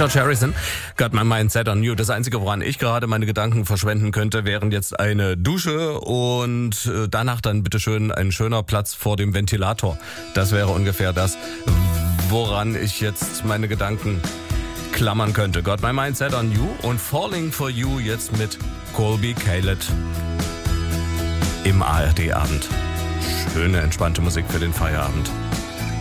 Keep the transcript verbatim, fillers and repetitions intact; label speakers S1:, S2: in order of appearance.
S1: George Harrison, Got My Mind Set on You. Das Einzige, woran ich gerade meine Gedanken verschwenden könnte, wären jetzt eine Dusche und äh, danach dann bitteschön ein schöner Platz vor dem Ventilator. Das wäre ungefähr das, woran ich jetzt meine Gedanken klammern könnte. Got My Mind Set on You und Falling for You jetzt mit Colby Caled im A R D-Abend. Schöne, entspannte Musik für den Feierabend.